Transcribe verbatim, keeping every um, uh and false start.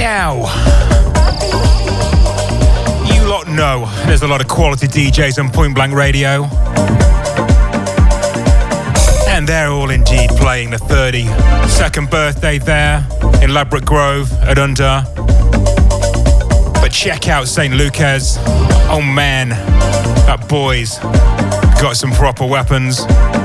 Now, you lot know there's a lot of quality D Js on Point Blank Radio. And they're all indeed playing the thirty-second birthday there in Ladbroke Grove at Under. But check out Saint Lucas. Oh man, that boy's got some proper weapons.